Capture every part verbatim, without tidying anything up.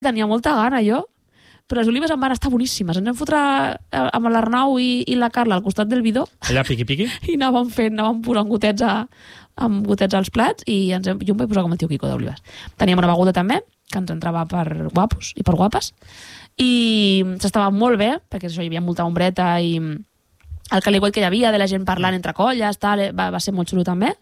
tenia molta gana, jo, però les olives em van estar boníssimes. Ens vam fotre amb l'Arnau i, i la Carla al costat del bidó. Allà, piqui-piqui? I anàvem fent, anàvem posant gotets, a, amb gotets als plats i ens hem, jo em vaig posar com el tio Quico d'olives. Teníem una beguda també, que ens entrava per guapos i per guapes, i s'estava molt bé, perquè això hi havia molta ombreta i el caliuet que hi havia de la gent parlant entre colles, tal, va, va ser molt xulo també.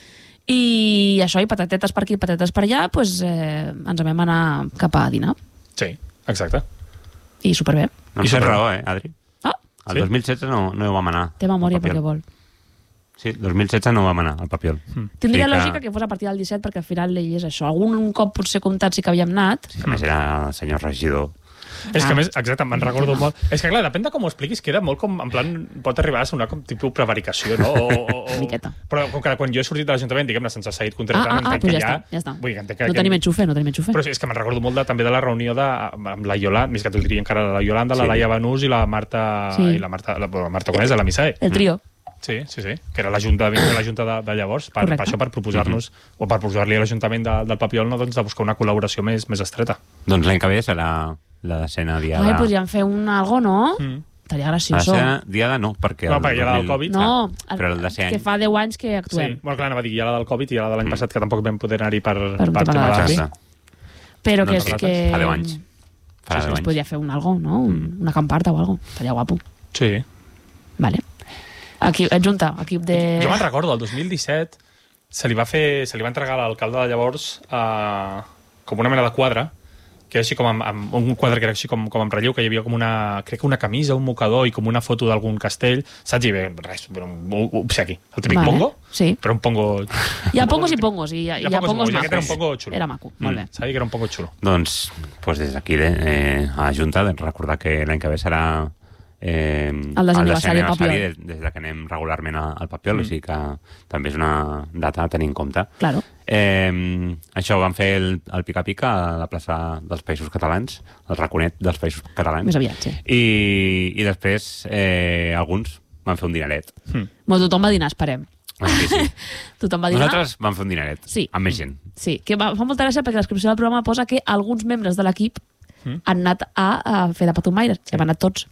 I això, i patatetes per aquí, patatetes per allà, doncs eh, ens vam anar cap a dinar. Sí, exacte. I superbé. No em fes raó, eh, Adri? Ah. El dos mil setze no, no hi vam anar. Té memòria perquè vol. Sí, dos mil setze no vam anar al Papiol. Mm. Tindria sí que... lògica que fos a partir del disset, perquè al final ell és això. Algun cop potser comptat sí que havíem anat. Sí, a més era el senyor regidor. És que a més, exacte, me'n recordo molt. És que clar, depèn de com ho expliquis, queda molt com, en plan, pot arribar a sonar com tipus prevaricació, no? O, o, o... Miqueta. Però com que quan jo he sortit de l'Ajuntament, diguem-ne, sense seguir concretament, ah, ah, ah, pues ja, ja... està, ja està. Vull dir, que, no que... tenim enxufe, no tenim enxufe. Però és que me'n recordo molt de, també de la reunió de, amb la Yolanda, més que t'ho diria encara, la Yolanda, la sí. Laia Banús i la Marta... Sí. I la Marta, la, la Marta Conés, de la Misae. El trio. Sí, sí, sí, que era la junta de, la junta de, de llavors, per, per això per proposar-nos, mm-hmm. o per proposar-li a l'Ajuntament de, del Papiol, no, doncs, de buscar una col·laboració més, més estreta. Doncs l'any que ve serà la decena diada. Ai, podríem fer un algo, no? Mm. Estaria gracioso. La decena diada no, perquè... No, perquè hi ha la del Covid. No, ah, però el de ser que fa deu anys que actuem. Sí, bueno, clar, anava a dir, hi ha la del Covid i hi ha la de l'any mm. passat, que tampoc vam poder anar-hi per, per, per tema de la Però que doncs, és que... Fa deu anys. Fa sí, sí, es podria fer un algo, no? Mm. Una camparta o algo. Estaria guapo. Sí. Vale. Aquí, adjunta, equip de... Jo me'n recordo, el dos mil disset se li va fer, se li va entregar a l'alcalde de llavors eh, com una mena de quadre, que era així com amb, amb un quadre que era així com, com amb relleu, que hi havia com una, crec que una camisa, un mocador i com una foto d'algun castell, saps? I bé, res, un obsequi. El típic vale. pongo, sí. però un pongo... Hi ha pongos i pongos, i hi ha, hi ha pongos, pongos macos. Era un pongo xulo. Era maco, molt bé. Mm, sabi que era un pongo xulo. Doncs, pues des d'aquí, eh, a la Junta, recordar que l'any que ve serà Eh, el desaniversari del Papiol des, des que anem regularment al Papiol, mm. o sigui que també és una data a tenir en compte. Claro. Eh, això, vam fer el, el pica-pica a la plaça dels Països Catalans, el raconet dels Països Catalans. Més aviat, sí. I, i després eh, alguns van fer un dineret. Mm. Bueno, tothom va dinar, esperem. Sí, sí. Tothom va dinar. Nosaltres vam fer un dineret, sí. amb més gent. Sí, que va, fa molta gràcia perquè la descripció del programa posa que alguns membres de l'equip mm. han anat a, a fer de patumaires, sí. Hem anat tots.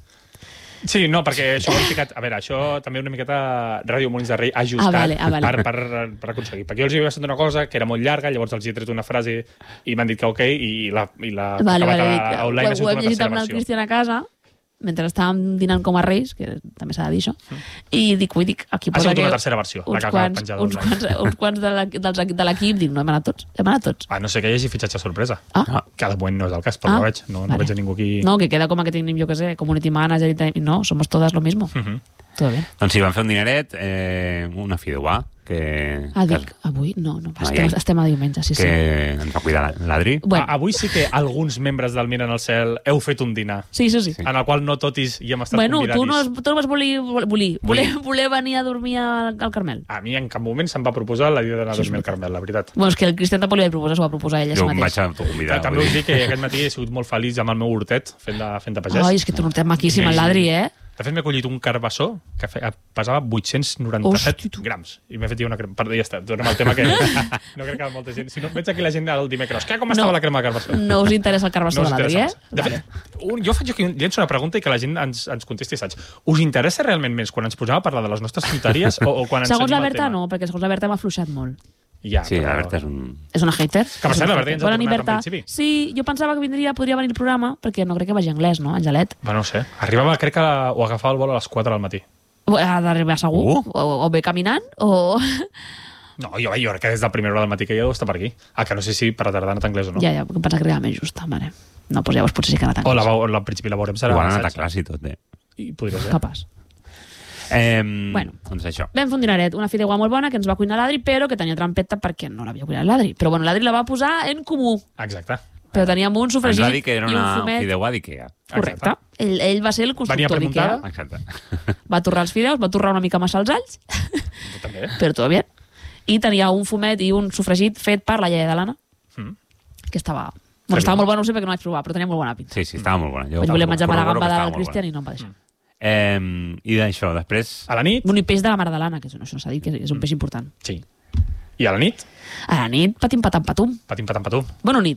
Sí, no, perquè això ho hem ficat... A veure, això també una miqueta Ràdio Molins de Rei ha ajustat ah, vale, ah, vale. per, per, per aconseguir. Perquè jo els hi havia sentit una cosa que era molt llarga, llavors els hi he tret una frase i m'han dit que ok, i la, i la vale, vale, a online ho, ho hem llegit amb el Cristian a casa, mentre estàvem dinant com a reis, que també s'ha de dir això, mm. i dic, ui, dic, aquí posa que... Ha sigut que... una tercera versió, la que ha penjat uns quants, uns quants de l'equip, dic, no hem anat tots, hem anat tots. Ah, no sé que hi hagi fitxatge sorpresa. Ah. Que de moment no és el cas, però ah. no veig, no, no vale. veig a ningú aquí... No, que queda com que tenim, jo què sé, community manager i no, somos todas lo mismo. Mm -hmm. Todo bien. Doncs sí, vam fer un dineret, eh, una fideuà, que... Ah, dic, que... avui? No, no, no estem, estem a diumenge, sí, que sí. Que ens va cuidar l'Adri. Bueno. Ah, avui sí que alguns membres del Miren al Cel heu fet un dinar. Sí, això sí. En el qual no totis hi hem estat bueno, convidadis. Bueno, tu no, tu no vas voler, voler, voler, voler venir a dormir al, al Carmel. A mi en cap moment se'm va proposar la idea d'anar a dormir al Carmel, la veritat. Bueno, és que el Cristian tampoc li va proposar, s'ho va proposar ell jo mateix. Jo em vaig autoconvidar. També us dic que aquest matí he sigut molt feliç amb el meu hortet, fent de, fent de pagès. Ai, és que té un hortet maquíssim, el l'Adri, eh? De fet, m'he collit un carbassó que pesava vuit-cents noranta-set Hosti, grams. I m'he fet una crema. Perdó, ja està. Tornem al tema que no crec que molta gent... Si no, veig aquí la gent el dimecres. Què, com no, estava la crema de carbassó? No us interessa el carbassó no de l'Adri, eh? De fet, un, jo faig aquí, llenço una pregunta i que la gent ens, ens contesti, saps? Us interessa realment més quan ens posem a parlar de les nostres tonteries o, o quan ens segons la Berta, no, perquè segons la Berta m'ha afluixat molt. Ja, sí, però... la Berta és un... És una hater. Que per cert, la Berta ja ens ha tornat al principi. Sí, jo pensava que vindria, podria venir el programa, perquè no crec que vagi anglès, no, Angelet? Va, no ho sé. Arribava, crec que o agafava el vol a les quatre del matí. Ha d'arribar segur? Uh. O, o bé caminant, o... No, jo, jo crec que des de la primera hora del matí que ja deu estar per aquí. Ah, que no sé si per la tarda ha anat anglès o no. Ja, ja, em pensava que arribava més justa, mare. No, doncs llavors potser sí que ha anat anglès. O la, al principi la veurem serà... O han anat a classe i tot, eh? I podria ser. Capaç. Eh, bueno, doncs això. Vam fer un dinaret, una fideuà molt bona que ens va cuinar l'Adri, però que tenia trampeta perquè no l'havia cuinat l'Adri. Però bueno, l'Adri la va posar en comú. Exacte. Però teníem un sofregit ens va dir que era una fumet... fideuà d'Ikea. Correcte. Ell, ell va ser el constructor d'Ikea. Exacte. Va torrar els fideus, va torrar una mica massa els alls. També. Però tot bé. I tenia un fumet i un sofregit fet per la iaia de l'Anna, mm. que estava... Bueno, estava molt bona, no sé perquè no vaig provar, però tenia molt bona pinta. Sí, sí, estava molt bona. Jo vaig voler menjar la gamba del Cristian i no em va deixar. Mm. Eh, I d'això, després... A la nit... Un peix de la mare de l'Anna, que això no s'ha dit, que és un peix important. Sí. I a la nit? A la nit, patim patam patum. Patim patam patum. Bona nit.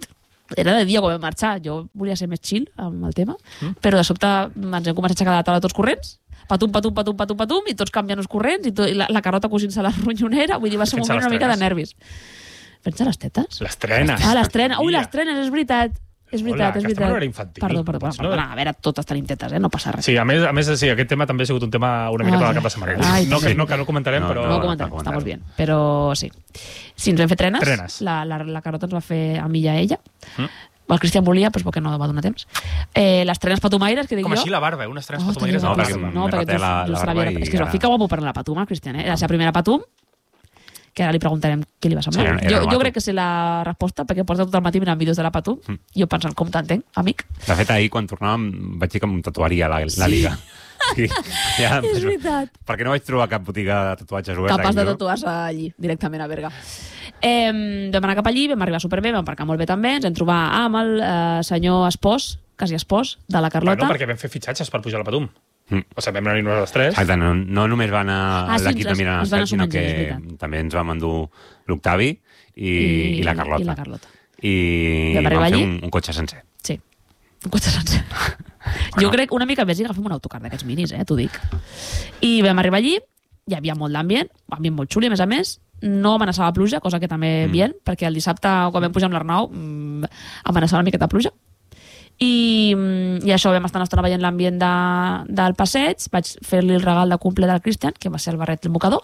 era de dia quan vam marxar, jo volia ser més chill amb el tema, mm. però de sobte ens hem començat a aixecar de la taula tots corrents, patum, patum, patum, patum, patum, i tots canviant els corrents, i, tot, i la, la Carlota cosint-se la ronyonera, vull dir, va ser un moment una mica de nervis. Pensa les tetes? Les trenes. Ah, les trenes. Ui, les trenes, és veritat. És veritat, Hola, és veritat. Hola, infantil. Perdó, perdó, perdó, perdó. A veure, totes tenim tetes, eh? No passa res. Sí, a més, a més sí, aquest tema també ha sigut un tema una miqueta del cap de setmana. Ai, no, sí. que, no, que no comentarem, No, però... No ho comentem, no, estamos bien. Però sí. Si ens vam fer trenes, Trenes. La, la, la Carlota ens va fer a mi i a ella. Mm. El Cristian volia, però perquè no va donar temps. Eh, les trenes patumaires, que dic Com jo... així la barba, eh? Unes trenes Oh, patumaires. tenia No, perquè guapíssim. me no, perquè raté tu, la- tu la se barba l'havia- i És que es va ara- ficar guapo per la patum, el Cristian, eh? Era la seva primera patum, que ara li preguntarem què li va semblar. Sí, era- era jo, novato. jo crec que sé la resposta, perquè porta tot el matí mirant vídeos de la patum. Mm. Jo pensant, com t'entenc, amic? De fet, ahir, quan tornàvem, vaig dir que em tatuaria la, la Liga. Sí, ja, És veritat. Perquè no vaig trobar cap botiga de tatuatges oberta. Capaç de no? tatuar-se allí, directament a Berga. Eh, vam anar cap allí, vam arribar superbé, vam aparcar molt bé també, ens vam trobar amb el eh, senyor espòs, quasi espòs, de la Carlota. Bueno, perquè vam fer fitxatges per pujar a la patum. Mm. O sigui, vam anar-hi nosaltres tres. Exacte, no, no només va anar Ah, sí, l'equip ens- de Mirant ens van Estat, sinó assumir, que és veritat. també ens vam endur l'Octavi i, i, la Carlota. I la Carlota. I Vam vam arribar fer allí? un, un cotxe sencer. Sí, un cotxe sencer. Jo crec una mica més i agafem un autocar d'aquests minis, eh, t'ho dic. I vam arribar allí, hi havia molt d'ambient, ambient molt xuli, a més a més, no amenaçava pluja, cosa que també Mm. bien, perquè el dissabte, quan vam pujar amb l'Arnau, mm, amenaçava una miqueta pluja. I, mm, i això, vam estar una estona veient l'ambient de, del passeig, vaig fer-li el regal de cumple del Cristian, que va ser el barret i el mocador,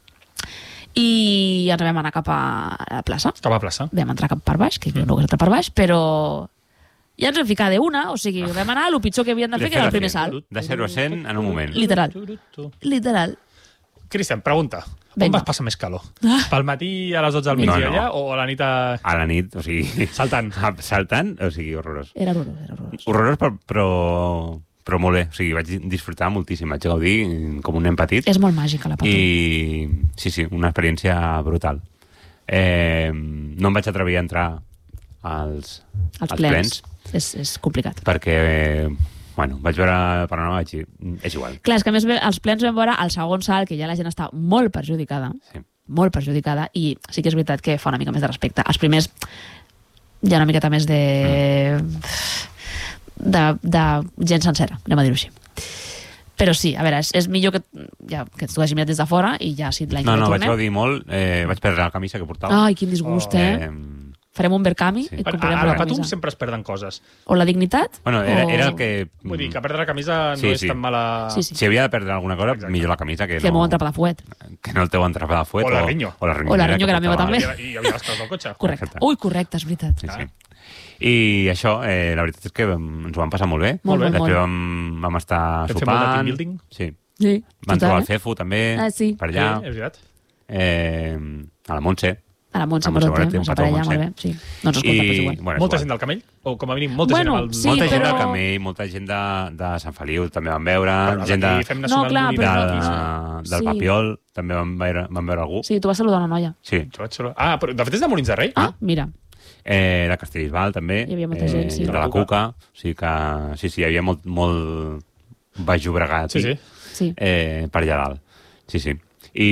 i ens vam anar cap a la plaça. Cap a la plaça. Vam entrar cap per baix, que jo no vaig entrar per baix, però ja ens vam ficar d'una, o sigui, vam anar a lo pitjor que havien de fer, que era el primer salt. De zero a cent en un moment. Literal. Literal. Cristian, pregunta. On Vinga. vas passar més calor? Pel matí a les dotze del No, migdia no. allà o a la nit a... A la nit, o sigui... Saltant. Saltant, o sigui, horrorós. Era horrorós, era horrorós. Horrorós, però, però, però molt bé. O sigui, vaig disfrutar moltíssim, vaig gaudir com un nen petit. És molt màgica la patum. I sí, sí, una experiència brutal. Eh, no em vaig atrevir a entrar als, Els plens. És, és complicat. perquè, eh, bueno, vaig veure el panorama, vaig dir, és igual. Clar, és que a més els plens vam veure el segon salt, que ja la gent està molt perjudicada, Sí. molt perjudicada, i sí que és veritat que fa una mica més de respecte. Els primers hi ha una miqueta més de... de, de gent sencera, anem a dir-ho així. Però sí, a veure, és, és millor que, ja, que tu hagis mirat des de fora i ja si l'any No, que ve no, vaig tornem... gaudir molt, eh, vaig perdre la camisa que portava. Ai, quin disgust, Oh. eh? Eh, Farem un Verkami Sí. i A, comprarem a la la patum camisa. sempre es perden coses. O la dignitat, bueno, era, o... era el que... Vull dir, que perdre la camisa Sí, no és sí. tan mala... Sí, sí. Si havia de perdre alguna cosa, Exacte. millor la camisa que, que el no, meu entrapa de fuet. que no el teu entrapa de fuet. O la Riño. O la Riño, O la Riño, que era meva portava. també. I, I hi havia les coses del cotxe. Correcte. Exacte. Ui, correcte, és veritat. Sí, sí. I això, eh, la veritat és que vam, ens ho vam passar molt bé. Molt bé, Després molt. vam, vam estar Vam fer molt de team sopant. building. Sí. Sí, Van total, trobar eh? el Fefu, també, Ah, sí. per Sí, allà. és veritat. Eh, a la Montse. A la Montse A Montse Moretti, Moretti, un ens va petó, per allà, Montse. molt bé. Sí. No ens escolta, però és igual. bueno, és Molta igual. gent del Camell? O com a mínim, molta Bueno, gent al... sí, molta gent però- del Camell, molta gent de, de Sant Feliu també van veure, Bueno, gent de, aquí fem No, Nacional clar, de, però Unida. no- del Sí. Papiol també van veure, van veure algú. Sí, tu vas saludar una noia. Sí. Jo vaig saludar- Ah, però de fet és de Molins de Rei? Ah, mira. Eh, de Castellbisbal també. Hi havia molta eh, gent, sí. De la Cuca. O sigui que, sí, sí, hi havia molt, molt Baix Llobregat. Sí, sí. Sí. Eh, per allà dalt. Sí, sí.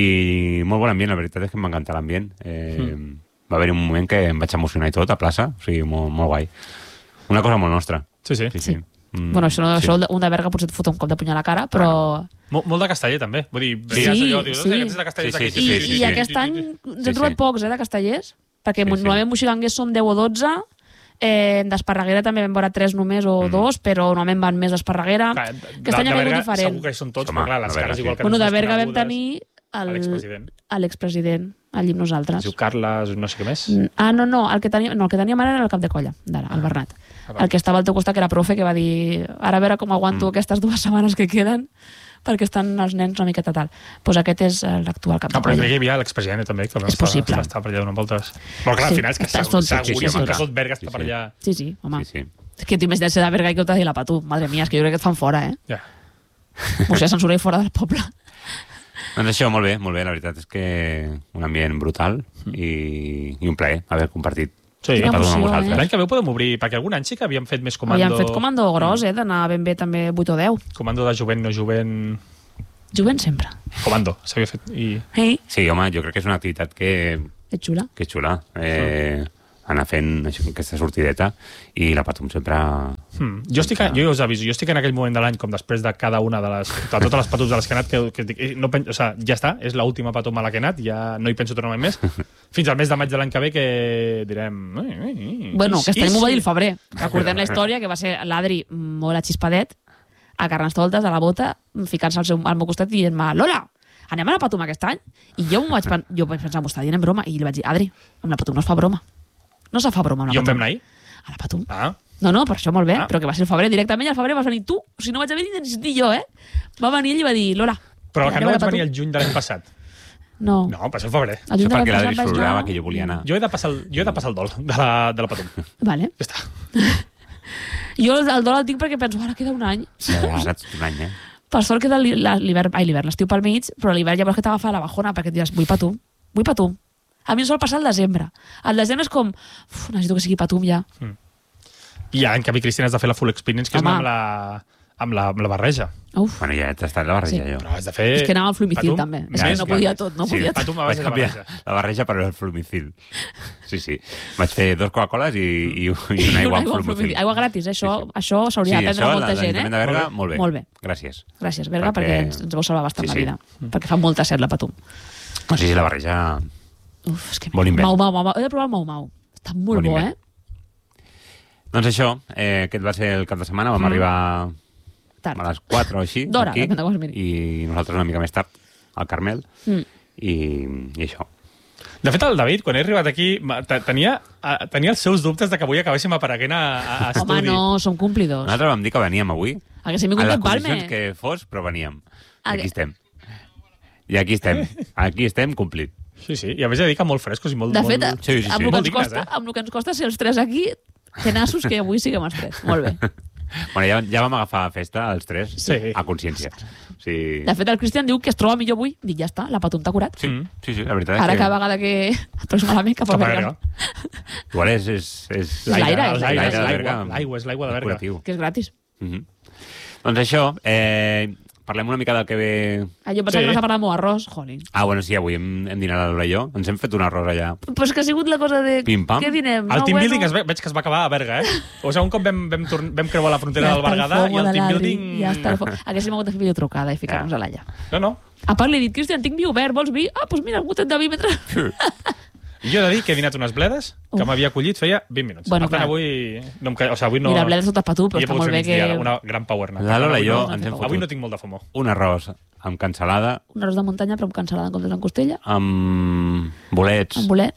I molt bon ambient, la veritat és que m'ha encantat l'ambient. Eh, mm. Va haver-hi un moment que em vaig emocionar i tot, a plaça, o sigui, molt, molt guai. Una cosa molt nostra. Sí, sí. Sí, sí. Sí. Mm, Bueno, això, no, sí. això un de Berga potser et fot un cop de puny a la cara, però... Molt, molt de Casteller, també. Vull dir, Sí, veies allò, dius, sí. "Hòstia, aquests de Castellers Sí, sí, d'aquí". I, sí, sí, i sí. aquest any ens Sí, hem trobat sí. pocs, eh, de castellers, perquè Sí, sí. normalment moxiganguers són deu o dotze, eh, d'Esparreguera també vam veure tres només o Mm. dos, però normalment van més d'Esparreguera. Clar, Aquest any ha de vingut Berga diferent. segur que hi són tots, Home, però clar, les de Berga, cares sí. igual que Bueno, no de són Berga vam conegudes. tenir el- l'expresident. a l'expresident, allí amb Es nosaltres. diu Carles, no sé què més. Ah, no, no, el que teníem, no, el que teníem ara era el cap de colla, d'ara, el Bernat. Ah, va. El que estava al teu costat, que era profe, que va dir ara a veure com aguanto Mm. aquestes dues setmanes que queden, perquè estan els nens una miqueta tal. Doncs pues aquest és eh, l'actual cap No, de però crec que colla. hi havia l'expresident també, que És possible. Està, està per allà donant voltes. Però clar, al Sí, final és que estàs segur, tot- segur, sí, sí, segur que sí. tot Berga està Sí, per sí. allà. Sí, sí, home. Sí, sí. És que t'imagines de Berga i que ho t'ha dit la Patú. Madre mia, és que jo crec que et fan fora, eh? Ja. O sigui, censurar fora del poble. Doncs això, molt bé, molt bé. La veritat és que un ambient brutal i, i un plaer haver compartit Sí. la Quina Patuna amb emoció, vosaltres. L'any que ve ho podem obrir, perquè algun any sí que havíem fet més comando... Havíem fet comando gros, eh? D'anar ben bé també vuit o deu. Comando de jovent, no jovent... Juguen sempre. Comando, s'havia fet. I... Ei, Sí, home, jo crec que és una activitat que, és xula. que és xula. Eh, anar fent això, aquesta sortideta, i la Patum sempre... Hmm. Jo, estic, jo ja us aviso, jo estic en aquell moment de l'any, com després de cada una de les... de totes les Patums de les que he anat, que, que dic, no pen, o sigui, ja està, és l'última Patum a la que he anat, ja no hi penso tornar mai més, fins al mes de maig de l'any que ve, que direm... Bueno, que estem ho va dir el febrer. Recordem la història, que va ser l'Adri molt achispadet, a Carnestoltes, a la bota, ficant-se al, seu, al meu costat i dient-me, Lola, anem a la Patum aquest any? I jo m'ho vaig, pen jo vaig pensar, m'ho està dient en broma, i li vaig dir, Adri, amb la Patum no es fa broma. No se fa broma amb la I on Patum. vam anar ahir? A la Patum. Ah. No, no, per això molt bé, Ah. però que va ser el febrer. Directament al febrer vas venir tu, o sigui, no vaig haver ni ni jo, eh? Va venir ell i va dir, Lola... Però que anem no a la vaig venir Patum. el juny de l'any passat. No. No, va ser el febrer. El Això juny de perquè l'any l'Adri passat vaig s'olvidava anar- que jo volia anar. Jo he de passar el, jo he de passar el dol de la, de la Patum. Vale. Ja està. Jo el, el dol el tinc perquè penso, ara queda un any. Ja ha anat un any, eh? Per sort queda l'hi- la- l'hivern, ai, l'hivern, l'estiu pel mig, però l'hivern ja veus que t'agafa la bajona, perquè et diràs, vull Patum, vull Patum. A mi em sol passar el desembre. El desembre és com, uf, necessito que sigui Patum ja. I ja, en canvi, Cristina, has de fer la full experience, que és Home. amb la, amb la, amb la barreja. Uf, Bueno, ja t'ha estat la barreja, Sí. jo. Però has de fer... és que anava al flumicil Patum, també. És ja que és no que- podia tot, no Sí, podia tot. Patum a Vaig base de canviar barreja. la barreja per el flumicil. Sí, sí. Vaig fer dos Coca-Coles i, i, i I una aigua amb al flumicil. Aigua gratis, eh? Això, Sí, sí. això s'hauria Sí, d'aprendre això, molta la- gent, l'Ajuntament eh? de Berga, Molt molt bé. Molt bé. Gràcies. Gràcies, Berga, Perquè- perquè ens, ens vau salvar bastant Sí, la sí. vida. Perquè fa molta set la Patum. No, sí, sí, la barreja... Uf, és que... Bon invent. Mau, mau, mau, mau. He de provar el mau, mau. Està molt Bon bo, invent. eh? Doncs això, eh, aquest va ser el cap de setmana, vam Mm. arribar Tard. a les quatre o així, D'hora, aquí, depèn de com es miri. i nosaltres una mica més tard, al Carmel, Mm. i, i això. De fet, el David, quan he arribat aquí, ma- te- tenia, eh, tenia els seus dubtes de que avui acabéssim apareguent a, a, a Home, estudi. no, som complidors. Nosaltres vam dir que veníem avui, Haguéssim a vingut les en Palme. condicions que fos, però veníem. I Ah, aquí que- estem. I aquí estem. Aquí estem complit. Sí, sí, i a més he de dir que molt frescos i molt... De molt... fet, Sí, sí, sí. amb, el que Molt ens dignes, costa, eh? amb el que ens costa ser els tres aquí, tenassos que avui siguem els tres. Molt bé. Bueno, ja, ja vam agafar festa els tres, Sí. a consciència. Sí, De fet, el Cristian diu que es troba millor avui. Dic, ja està, la Patum t'ha curat. sí, Mm. sí, sí, la veritat Ara és que... cada vegada que et trobes malament cap a Cap a Berga, Berga. Igual és... és, és L'aire, L'aire, és l'aire, l'aire, és de l'aigua. Berga. L'aigua, és l'aigua de És Berga. curatiu. que és gratis. Mhm. Doncs això, eh, parlem una mica del que ve... Ah, jo pensava Sí. que vas a parlar del meu arròs, jolín. Ah, bueno, sí, avui hem, hem dinat a l'Ola i jo. Ens hem fet un arròs allà. Però és que ha sigut la cosa de... Pim-pam. Què dinem? El no, team bueno. building es ve, veig que es va acabar a Berga, eh? O sigui, un cop vam, vam, torn, vam creuar la frontera del està Berguedà fomo i el de team l'Adri, building... Ja està el fomo. Haguéssim hagut de fer videotrucada i ficar-nos Ja. a l'alla. No, no. A part li he dit, Cristian, tinc vi obert, vols vi? Ah, doncs mira, un gotet de vi mentre... Jo he de dir que he dinat unes bledes que Uf. m'havia collit feia vint minuts. Bueno, per tant, clar. avui... No em ca... O sigui, avui no... Mira, bledes totes per tu, però hi he està pogut molt fer bé que... migdia, una gran power nap. La Lola i jo no, ens hem no, fotut Avui no tinc molt de FOMO. un arròs amb cansalada, Un arròs de muntanya, però amb cansalada en comptes d'en costella, amb bolets, amb bolet,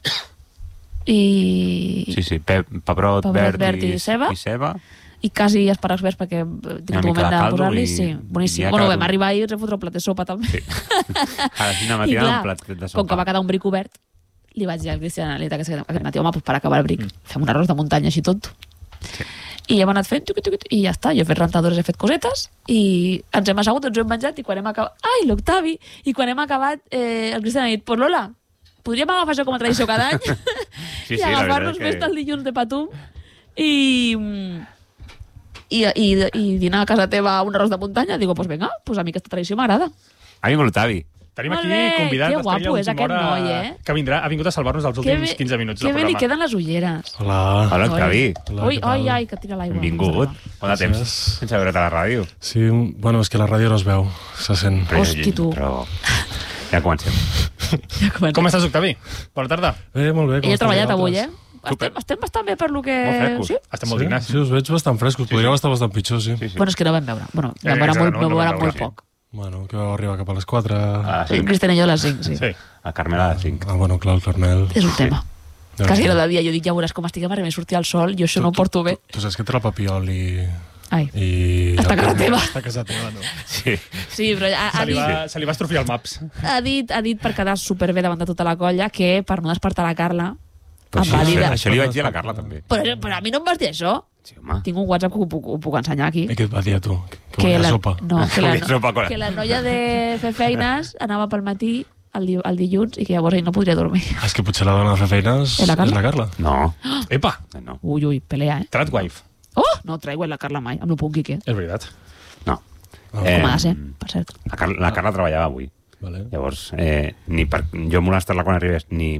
i... sí, sí, pe pebrot, Pebrot verd, verd i, i ceba. i ceba. i quasi espàrrecs verds perquè eh, tinc Una un mica moment de de caldo posar-li, i- sí, boníssim. i ha Bueno, quedat vam un- arribar i ens vam fotre un plat de sopa també. Sí. A les cinc de I matí clar, un plat de sopa. com que va quedar un bric obert, li vaig dir al Cristian Aleta que aquest matí, home, pues per acabar el bric, Mm. fem un arròs de muntanya així tonto. Sí. I hem anat fent, tuqui, tuqui, i ja està. Jo he fet rentadores, he fet cosetes, i ens hem assegut, ens ho hem menjat, i quan hem acabat... Ai, l'Octavi! I quan hem acabat, eh, el Cristian ha dit, pues Lola, podríem agafar això com a tradició cada any? Sí, I sí, la agafar-nos veritat és festa el que... dilluns de Patum i, i, i, i dinar a casa teva un arròs de muntanya. Digo, pues venga, pues a mi aquesta tradició m'agrada. Ha vingut l'Otavi. Tenim Molt aquí bé, convidat que d'Estrella guapo és d'última aquest hora, noi, eh? que vindrà, ha vingut a salvar-nos els Que últims bé, quinze minuts que del bé li programa. queden les ulleres. Hola. Hola, Octavi. Hola, Ui, què tal? ai, ai, que tira l'aigua. Benvingut. Quant de temps Gràcies. sense veure't a la ràdio? Sí, bueno, és que la ràdio no es veu, se sent. Però- Hosti, tu. Però... Ja comencem. Com estàs, Octavi? Bona tarda. Eh, molt bé. com Ell ha esteu treballat avui, eh? vosaltres? Super. Estem, estem bastant bé per lo que... Molt frescos. Sí? Estem molt Sí, dignats. sí, us veig bastant frescos. Podríeu estar bastant pitjor, sí. Sí, sí. Bueno, és que no vam veure. Bueno, Eh, vam veure exacte, molt, no- no, no veure vam molt veure, poc. Bueno, que vau arribar cap a les quatre. A El cinc. Cristian i jo a les cinc, sí. Sí. A Carmel a les cinc. Ah, bueno, clar, el Carmel. És un tema. Ja Quasi no era sé. de dia. Jo dic, ja veuràs com estic a i sortir al sol. Jo això no ho porto bé. Tu saps que té la Papiol i... Ai. i Està a casa el- teva. Està a casa teva, no? Sí. Sí, però ha, ha, Se li, dit, va, se li va estrofiar el Maps. ha, dit, ha dit per quedar superbé davant de tota la colla que per no despertar la Carla Però em això, va dir... això, de- això li vaig dir a la Carla, també. Però, però a mi no em vas dir això. Sí, home. Tinc un WhatsApp que ho puc, ho puc ensenyar aquí. I què et va dir a tu? Que, que que volia la, sopa. no, que, la, Volia sopa con- que la noia de fer feines anava pel matí el, di, el dilluns i que llavors ell no podria dormir. Ah, és que potser la dona de fer feines És la Carla? és la Carla. No, Epa, no, Ui, ui, pelea, eh? Tradwife. Oh, no traigo la Carla mai, amb lo punky que és. És veritat. no. Ah, Eh, Com ha de ser, per cert. La Carla, la Carla treballava avui. Vale. Llavors, eh, ni per, jo molestar-la quan arribés, ni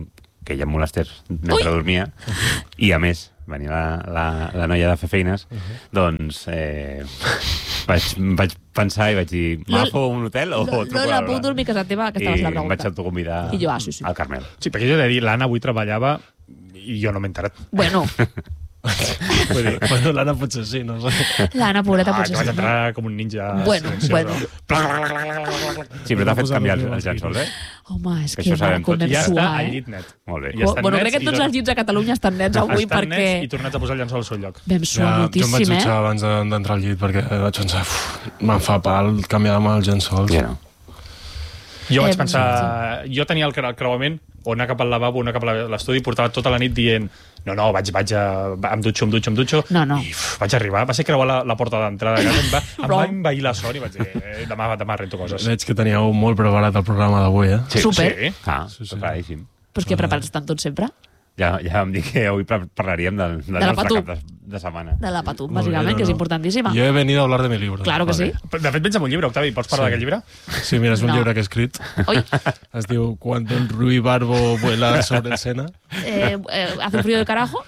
que ella em molestés mentre Ui! dormia, i a més venia la, la, la noia de fer feines, uh -huh. doncs eh, vaig, vaig pensar i vaig dir, m'agafo un hotel o truco Lola, a la puc dormir a casa teva? Aquesta va ser la I em vaig pregunta. autoconvidar I jo, ah, sí, sí. al Carmel. Sí, perquè jo he de dir, l'Anna avui treballava i jo no m'he enterat. Bueno, Vull dir, bueno, l'Anna potser sí, no sé. l'Anna, pobreta, Ah, potser que vaig sí. No? entrar com un ninja Bueno, silencioso. bueno. Sí, però t'ha fet posar canviar los els, els meus llençols, eh? Home, és Que que això sabem com tots. vam Ja està suar, al eh? llit net. Molt bé. Ja estan Bueno, nets crec que i tots tot- els llits a Catalunya estan nets avui estan perquè nets i tornats a posar el llençol al seu lloc. vam suar jo em vaig moltíssim, dutxar eh? abans de- d'entrar al llit perquè vaig pensar, uf, me'n fa pal canviar-me els llençols. Ja no. Jo vaig Eh, pensar... Jo tenia el, cre- el creuament, o anar cap al lavabo, o anar cap a l'estudi, portava tota la nit dient no, no, vaig, vaig a... em dutxo, em dutxo, em dutxo. No, no. I uf, vaig arribar, va ser creuar la, la porta d'entrada de casa, em va, em Wrong. va envair la son i vaig dir, eh, demà, demà rento coses. Veig que teníeu molt preparat el programa d'avui, eh? Sí, Super. Sí. Ah, Sí, sí. preparadíssim. Però és que prepares tant tot sempre? Ja, ja vam dir que avui par- parlaríem del, del la nostre Patum. cap de, de setmana. De la Patum, Molt bé, bàsicament, no, que és no. importantíssima. Jo he venido a hablar de mi libro. Claro que sí. De fet, vens amb un llibre, Octavi, pots parlar Sí. d'aquest llibre? Sí, mira, és un No. llibre que he escrit. Oi, Es diu Cuando el Rui Barbo vuela sobre el Sena. eh, eh, hace un frío de carajo?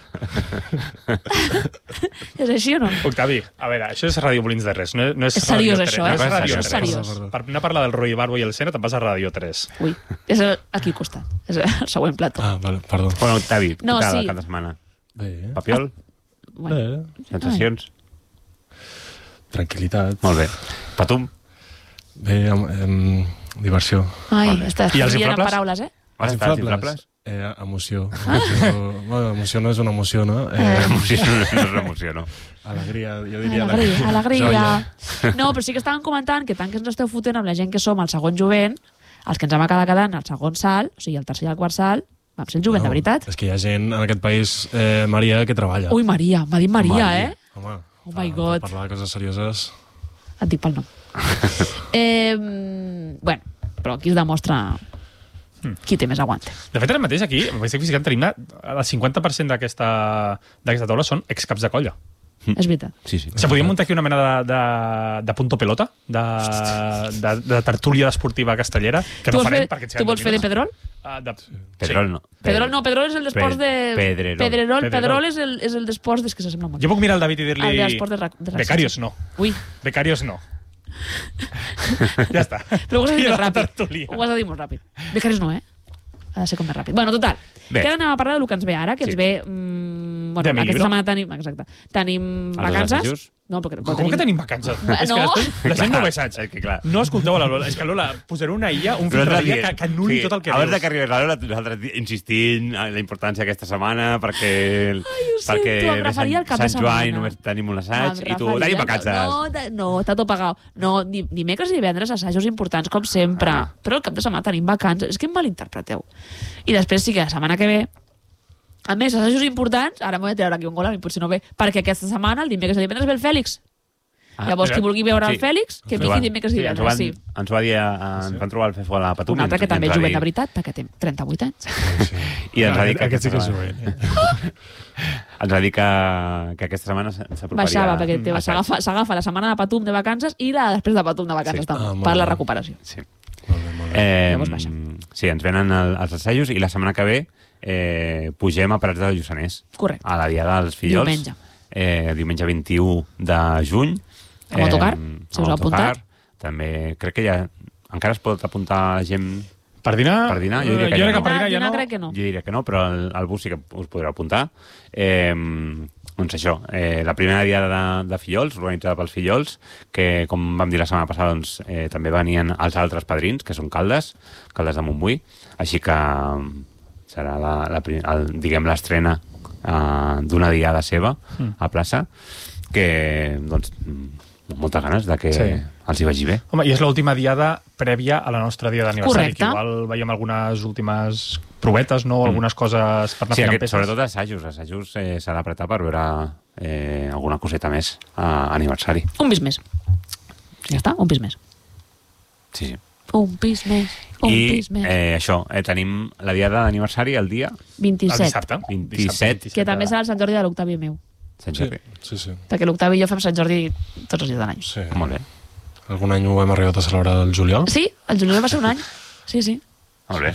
És així o no? Octavi, a veure, això és Ràdio Molins de Res, no, no és És seriós, Ràdio això, tres, eh? no és Ràdio És tres. seriós. Perdó, perdó. Per no parlar del Rui Barbo i el Sena, te'n vas a Ràdio tres. Ui, és el- aquí al costat. És el següent plató. Ah, vale, perdó. Bueno, Octavi, No, què tal sí. el cap de setmana? Bé, eh? Papiol? Bueno, Bé, Sensacions? tranquil·litat. Molt bé. Patum? Bé, em, em, diversió. ai, Vale. estàs I els dient en inflables? paraules, eh? Vas estar als inflables? Eh, emoció. emoció. Bueno, emoció no és una emoció, no? Eh, Emoció, no, no és una emoció, no. alegria, jo diria... Alegria, alegria. Joia. No, però sí que estàvem comentant que tant que ens esteu fotent amb la gent que som al segon jovent, els que ens vam acabar quedant al segon salt, o sigui, al tercer i al quart salt, vam ser el jovent, de veritat. És que hi ha gent en aquest país, eh, Maria, que treballa. Ui, Maria, m'ha dit Maria, Maria. eh? Home, Oh my per- God. Per parlar de coses serioses... Et dic pel nom. eh, bueno, però aquí es demostra qui té més aguante. De fet, ara mateix aquí, m'estic fixant, tenim la- el cinquanta per cent d'aquesta d'aquesta taula són excaps de colla. És veritat. Sí, sí. O sigui, podríem muntar aquí una mena de, de, de punto pelota, de, de, de tertúlia esportiva castellera, que Tu no vols farem fer, perquè... ens tu vols fer de queden Pedrol? Uh, de... Pedrol no. Pedrol no, Pedrol és el d'esports de... Pedrerol. Pedrerol. Pedrerol. Pedrol és el, és el d'esports des que s'assembla molt. Jo puc mirar el David i El dir-li... d'esports de, ra- de racisme. Becarios no. Ui, Becarios no. ja està. però ho has de dir I molt la ràpid. tertúlia. Ho has de dir molt ràpid. Becarios no, eh? Ha de ser com més ràpid. Bueno, total. Bé. Que ara anem a parlar del que ens ve ara, que Sí. ens ve... Mm, bueno, De mi aquesta llibre. setmana tenim... Exacte. Tenim Els vacances. assajos? No, perquè, però Com que tenim vacances? Va, És que no. després la gent no ho veig. És que clar. No escolteu la Lola. És que Lola, posaré una I A, un filtre d'I A que, que anul·li tot el que abans de dius. que arribés la Lola, nosaltres insistint en la importància d'aquesta setmana, perquè, ho perquè sento, em ve referia al cap de Sant Joan i setmana. només tenim un Em assaig, i tu, referia- tenim vacances. No, de- no, està tot pagat. No, di- dimecres i divendres assajos importants, com sempre. Ah. Però el cap de setmana tenim vacances. És que em malinterpreteu. I després sí que la setmana que ve, a més, assajos importants, ara m'ho he de treure aquí un gol, a mi potser no ve, perquè aquesta setmana, el dimecres i el divendres, ve el Fèlix. Ah, Llavors, qui mira. vulgui veure el Sí. Fèlix, que Ens ho vingui van- dimecres i sí, ens ho divendres, van- sí. Ens va dir, a- ens van trobar el Fefo a la Patum. Un altre que i ens també és va jovent dir- de veritat, perquè té trenta-vuit anys. Sí. I ens va dir que Aquest sí que és aquesta jovent. setmana- ens va dir que, que aquesta setmana s'aproparia... Baixava, perquè té- assaig. s'agafa s'agafa la setmana de Patum de vacances i la després de Patum de vacances, Sí. també, Ah, molt per la bé. recuperació. Sí. Molt bé, molt bé. Eh, Llavors baixa. sí, ens venen el, els assajos i la setmana que ve eh, pugem a Prats de Lluçanès. Correcte. A la Diada dels Fillols. Diumenge. Eh, diumenge vint-i-u de juny. Amb autocar, si us heu apuntat. També crec que ja... Encara es pot apuntar la gent... Per dinar? Per dinar? Jo diria que jo ja crec no. per dinar ja Dinar no. crec que no. Jo diria que no, però el, el bus sí que us podreu apuntar. Eh, doncs això, eh, la primera diada de, de Fillols, organitzada pels Fillols, que, com vam dir la setmana passada, doncs, eh, també venien els altres padrins, que són Caldes, Caldes de Montbui, així que mm, serà la, la, prim- el, diguem l'estrena eh, d'una diada seva Mm. a plaça, que, doncs, mm, amb moltes ganes de que Sí. els hi vagi bé. Home, i és l'última diada prèvia a la nostra dia d'aniversari. Correcte. Que igual veiem algunes últimes provetes, no? Algunes coses per anar Sí, fent aquest, peces. sobretot assajos. Assajos eh, s'ha d'apretar per veure eh, alguna coseta més a aniversari. Un pis més. Ja està, un pis més. Sí, sí. Un pis més, un I pis més. eh, això, eh, tenim la diada d'aniversari el dia El vint-i-set. dissabte. vint-i-set. Dissabte, Que també serà el Sant Jordi de l'Octavi meu. Sant Sí, Jordi. sí, sí. Perquè l'Octavi i jo fem Sant Jordi tots els dies de l'any. sí. Molt bé. Algun any ho hem arribat a celebrar el juliol. Sí, el juliol va ser un any. Sí, sí. Molt bé. Sí.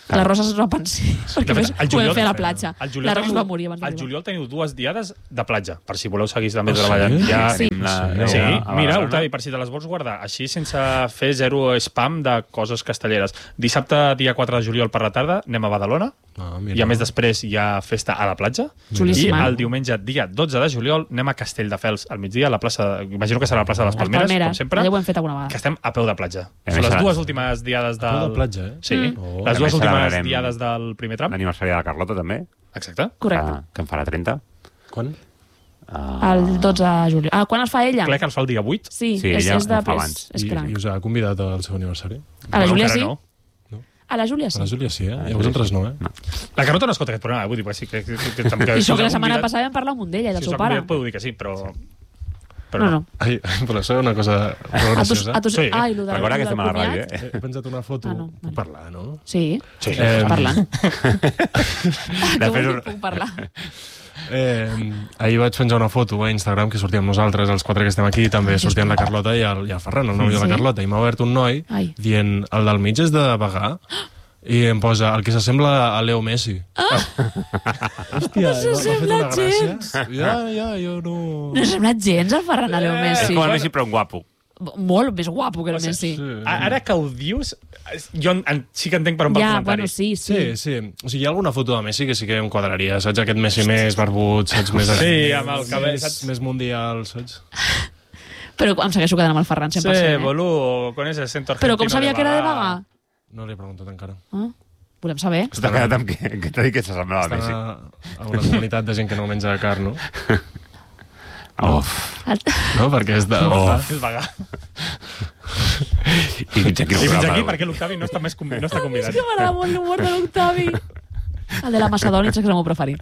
La Rosa es va pensar, perquè De fet, el podem fer a la platja. El La juliol, Rosa es teniu, va morir abans el d'arribar. juliol teniu dues diades de platja, per si voleu seguir també Ah, sí? treballant. Ja, Sí. Tenim la, Sí, a- a mira, Badalona. Octavi, per si te les vols guardar, així sense fer zero spam de coses castelleres. Dissabte, dia quatre de juliol per la tarda, anem a Badalona, Ah, mira. i a més després hi ha festa a la platja. Xulíssim, I eh? el diumenge, dia dotze de juliol, anem a Castelldefels al migdia, a la plaça, imagino que serà a la plaça de les Les Palmeres, Palmeres, com sempre, allà ho hem fet alguna vegada. que estem a peu de platja. A Són més, les a- dues últimes diades del... A peu de platja, eh? Sí, Mm. Oh. les A dues més, últimes celebrarem diades del primer tram. L'aniversari de la Carlota, també. Exacte. Correcte. Que, que en farà trenta. Quan? Uh, El dotze de juliol. Ah, quan el fa ella? Crec que els fa el dia vuit. Sí, Sí, és, ella és de ho fa és, abans. és I, cranc. I us ha convidat al seu aniversari? A la Bueno, Júlia encara sí? no. A la Júlia sí. A la Júlia sí, eh? la I a vosaltres no, eh? La Carlota no escolta aquest programa, eh? Vull dir, pues sí, que, que, que, que, que I si això us que ha la setmana convidat- passada vam parlar amb un d'ella i del si us seu ha pare. convidat, podeu dir que sí, però... però No, no. Ai, però això és una cosa molt A tu, graciosa. a tu, Sí. ai, lo de, Recorda lo que estem a la del ràdio, comiat. eh? He pensat una foto... Ah, no, Puc vale. parlar, no? Sí, Sí. Eh, parlant. De Jo fet, vull dir, puc parlar. Eh, ahir vaig penjar una foto a Instagram que sortíem nosaltres, els quatre que estem aquí, també sortien la Carlota i el, i el Ferran, el nòvio de Sí? la Carlota, i m'ha obert un noi Ai. dient, el del mig és de Bagà, i em posa el que s'assembla a Leo Messi. Ah! Hòstia, No s'assembla gens. Ja, ja, jo no... No sembla gens el Ferran a Leo és Messi. com el Messi, però un guapo. Molt més guapo que el Messi. Sí. Ara que ho dius, jo en, en, sí que entenc per on va el Ja, comentari. bueno, sí, Sí, sí. sí. O sigui, hi ha alguna foto de Messi que sí que em quadraria, saps? Aquest Messi més barbut, saps? Més, Sí, amb el cabell, més, saps? més mundial, saps? Però em segueixo quedant amb el Ferran, cent per cent. Sí, eh? boludo, con ese acento Però argentino. com sabia que era de Bagà? No l'he preguntat encara. Ah, volem saber. T'ha quedat amb que, que t'ha dit que s'assemblava a Estan Messi. a, a una comunitat de gent que no menja carn, no? Oh. El- No, perquè és de... Oh. És Bagà. I fins aquí, el I fins programa aquí d'avui. perquè l'Octavi no està més convidat. No està És convidat. que m'agrada molt l'humor de l'Octavi. El de la Macedònia és el meu preferit.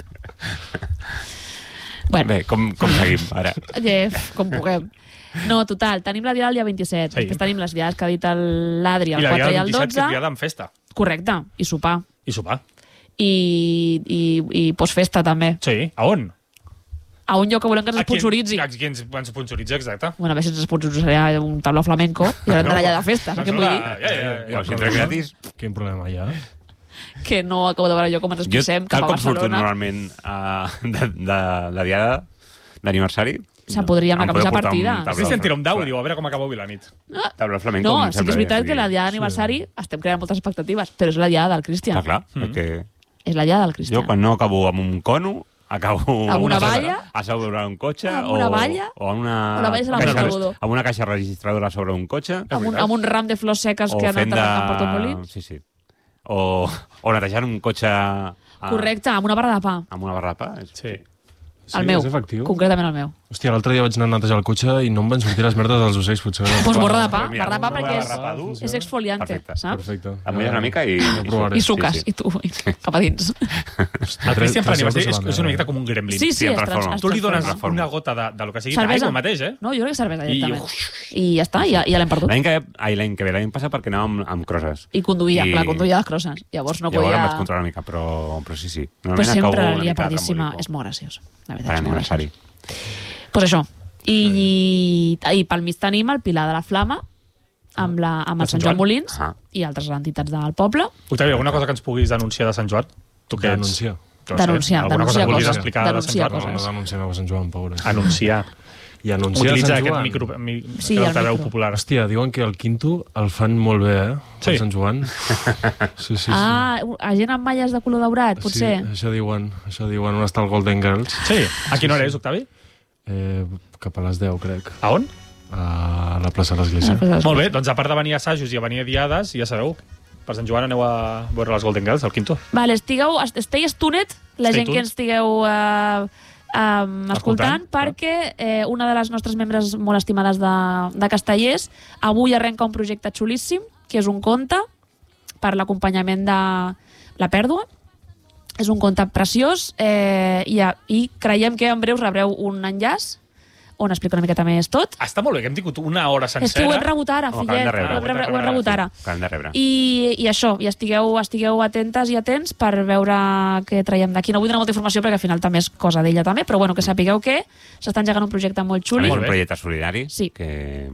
Bueno, Bé, com, com seguim ara? eh, com puguem. No, total, tenim la diada el dia vint-i-set. Sí. Després tenim les diades que ha dit l'Adri, I el la dia quatre i del el vint-i-set, que dotze. és diada amb festa. Correcte, i sopar. I sopar. I, i, i postfesta, també. Sí. A on? A un lloc que volem que ens A qui- sponsoritzi. A qui ens, ens sponsoritzi, exacte. Bueno, a veure si ens sponsoritzaria un tablao flamenco i haurem d'anar allà de festa, saps què vull dir? Ja, ja, ja, ja. Bueno, si entra gratis, Quin problema hi ha? Que no acabo de veure jo com ens jo, expressem cap tal a com surto Barcelona. normalment uh, de, de, de diada d'aniversari, Se'n podria amb la em podeu camisa portar un partida. tablao Sí, sí, em tira un dau i fla- diu, a veure com acaba avui la nit. tablao flamenco. No, em sí que sembla és veritat bé, que la diada d'aniversari estem creant moltes expectatives, però és la diada del Cristian. Clar, clar, Mm. perquè És la diada del jo Cristian. quan no acabo amb un cono, acabo Amb una a sobre- valla? a sobre un cotxe Amb o, una valla? o amb una, O la valla se la caixa, porta Godó. amb una caixa registradora sobre un cotxe Amb un, amb un ram de flors seques o que han fent anat de... a Porto Molins. Sí, sí. O, o netejant un cotxe a... Correcte, amb una barra de pa. amb una barra de pa. És- Sí. Sí, El meu, és efectiu? concretament el meu. Hòstia, l'altre dia vaig anar a netejar el cotxe i no em van sortir les merdes dels ocells, potser. Doncs borra de pa, Però mira, barra de pa una perquè és, barra de pa dur, és exfoliante, Perfecte. saps? Perfecte. Em mulles una mica i... Ho provaré. I suques, Sí, sí. i tu, i cap a dins. El Cristian per l'aniversari és, és una miqueta com un gremlin. Sí, sí, Sí, es, en trans, reforma. es Tu li dones transforma. una gota de, de lo que sigui, Cervesa. d'aigua mateix, eh? No, jo crec que cervesa I- directament. I, ja està, ja, ja l'hem perdut. L'any que, ai, l'any que ve, l'any passat perquè anàvem amb, amb crosses. I conduïa, I- clar, conduïa les crosses. Llavors no Llavors em vaig podia... controlar una mica, però, però sí, sí. Però Normalment sempre acabo una li ha mica perdíssima. tremolico És molt graciós. La per veritat, és molt graciós. aniversari. Pues això. I, i, i pel mig tenim el Pilar de la Flama, amb, la, amb el De Sant Sant Joan Joan. Molins Ah. i altres entitats del poble. Octavi, alguna cosa que ens puguis denunciar de Sant Joan? Tu què ets? Denunciar. No Denunciar, alguna cosa denunciar que vulguis coses. explicar de Denunciar Sant Joan? No, no denunciem a Sant Joan, pobre. Anunciar. I anunciar Utilitza Sant aquest Joan. micro, mi, Sí, sí, el altaveu micro. popular. Hòstia, diuen que el quinto el fan molt bé, eh? Sí. El Sant Joan. Sí, sí, sí. Ah, a gent amb malles de color daurat, potser. Sí, això diuen, això diuen. On està el Golden Girls? Sí. A quina hora és, Octavi? Eh, cap a les deu, crec. A on? A la plaça de l'Església. Ah, Molt bé, doncs a part de venir a assajos i a venir a diades, ja sabeu, per Sant Joan aneu a veure les Golden Girls, al Quinto. Vale, estigueu, stay tuned, la Stay gent que tuned. ens estigueu eh, um, escoltant, Escoltant, perquè eh, una de les nostres membres molt estimades de, de Castellers avui arrenca un projecte xulíssim, que és un conte per l'acompanyament de la pèrdua. És un conte preciós eh, i, i creiem que en breus rebreu un enllaç on explica una miqueta més tot. Està molt bé, que hem tingut una hora sencera. És que ho hem rebut ara, Ho acabem fillet. de rebre. Ho hem, re- ho hem rebut ara. Acabem de rebre. I, i això, i estigueu, estigueu atentes i atents per veure què traiem d'aquí. No vull donar molta informació perquè al final també és cosa d'ella també, però bueno, que sapigueu que s'està engegant un projecte molt A xuli. més, Molt un bé. projecte solidari Sí. que,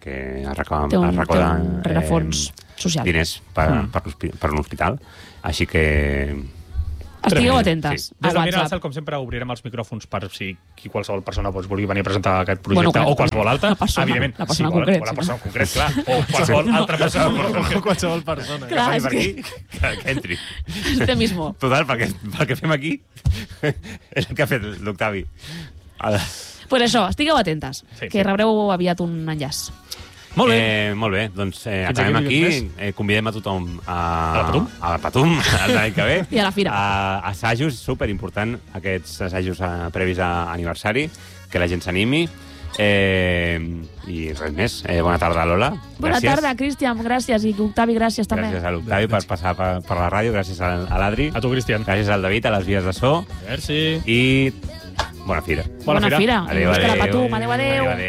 perquè es recau- Té un, es té recauda un rerefons social. diners per, Mm. per, l'hospi- per un hospital. Així que... Estigueu Tremendo, atentes sí. a Des de Mira al WhatsApp. Cel, com sempre, obrirem els micròfons per si qui qualsevol persona doncs, vulgui venir a presentar aquest Bueno, projecte clar, o qualsevol altra. la persona- evidentment, la persona si volen, concret, o la sí, persona concret, clar, o qualsevol altra persona concret. Qualsevol persona. Clar, que és passi per que- aquí, que, que entri. Este mismo. Total, perquè el que fem aquí és el que ha fet l'Octavi. Ala. Pues això, estigueu atentes, Sí, que sí. rebreu aviat un enllaç. Molt bé. Eh, molt bé, doncs eh, Fins acabem aquí aquí. un Eh, convidem a tothom a, A la Patum? A la Patum, l'any que ve. I a la fira. A assajos, superimportant, aquests assajos a, previs a aniversari, que la gent s'animi. Eh, I res més. Eh, bona tarda, Lola. Bona Gràcies. tarda, Cristian, gràcies, i Octavi, gràcies també. Gràcies a l'Octavi per passar per, per la ràdio, gràcies a, a l'Adri, A tu, Cristian. gràcies al David, a les vies de so, Merci. i bona fira. Bona, Bona fira. fira. Bona fira. Adéu, Visca la adéu. Patum, adéu, adéu. Adéu, adéu.